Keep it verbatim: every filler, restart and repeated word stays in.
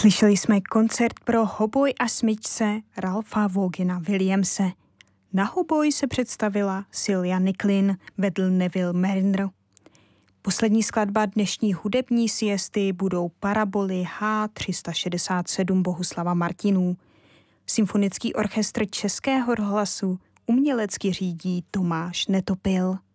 Slyšeli jsme koncert pro hoboj a smyčce Ralpha Vogena Williamse. Na hoboj se představila Sylvia Nicklin, vedl Neville Mariner. Poslední skladba dnešní hudební siesty budou paraboly H tři sta šedesát sedm Bohuslava Martinů. Symfonický orchestr Českého rozhlasu umělecky řídí Tomáš Netopil.